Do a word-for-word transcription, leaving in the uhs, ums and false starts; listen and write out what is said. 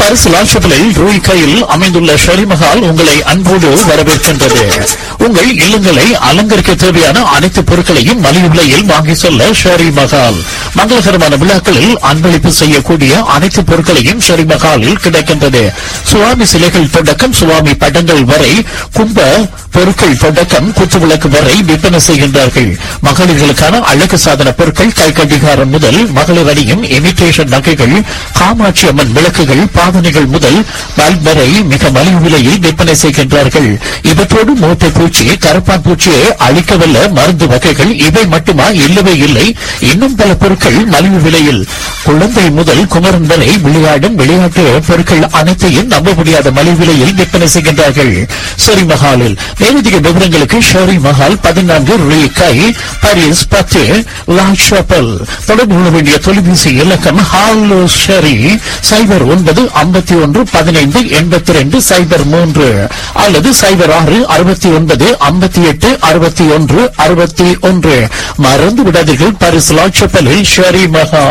Paris லாஷப்பிளில் ரூய் கையில் அமைந்துள்ள ஷெரி மஹால் உங்களை அன்போடு வரவேற்கின்றது. உங்கள் இல்லங்களை அலங்கரிக்க தேவையான அனைத்து பொருட்களையும் மலிவு விலையில் வாங்கி செல்ல ஷெரி மஹால். மங்களகரமான விழாக்களில் அன்பளிப்பு செய்யக்கூடிய அனைத்து பொருட்களையும் ஷெரி மஹாலில் கிடைக்கின்றது. சுவாமி சிலைகள் தொடக்கம் சுவாமி படங்கள் வரை, கும்ப பொருட்கள் தொடக்கம் குத்துவிளக்கு வரை விற்பனை செய்கின்றார்கள். மகளிர்களுக்கான அழகு சாதன பொருட்கள், கை கடிகாரம் முதல் மகளிர் அணியும் இமிட்டேஷன் நகைகள், காமாட்சி அம்மன் விளக்குகள், பாவனைகள் முதல் பல்ப் வரை மிக மலிவு விலையில் விற்பனை செய்கின்றார்கள். இவற்றோடு மூட்டை பூச்சி, கரப்பான் பூச்சியை அழிக்கவல்ல மருந்து வகைகள் இவை மட்டுமா? இல்லவே இல்லை, இன்னும் பல பொருட்கள் மலிவு விலையில். குழந்தை முதல் குமரன் வரை விளையாடும் விளையாட்டு பொருட்கள் அனைத்தையும் நம்ப முடியாத மலிவு விலையில் விற்பனை செய்கின்றார்கள் ஷெரி மஹாலில். மேலதிக விவரங்களுக்கு ஷெரி மஹால் பதினான்கு ரூ கை, பாரிஸ் பத்து, லா ஷாப்பல். தொடர்பு கொள்ள வேண்டிய தொலைபேசி இலக்கம் ஹாலோ ஷெரி சைபர் ஒன்பது ஐம்பத்தி ஒன்று பதினைந்து எண்பத்தி ரெண்டு சைபர் மூன்று அல்லது சைபர் ஆறு அறுபத்தி ஒன்பது ஐம்பத்தி எட்டு அறுபத்தி ஒன்று அறுபத்தி ஒன்று. மறந்து விடாதீர்கள், பாரிஸ் லாஷப்பலில் ஷெரி மஹால்.